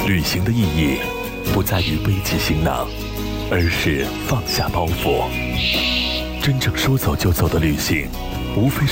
旅行的意义不在于背起行囊，而是放下包袱。真正说走就走的旅行，无非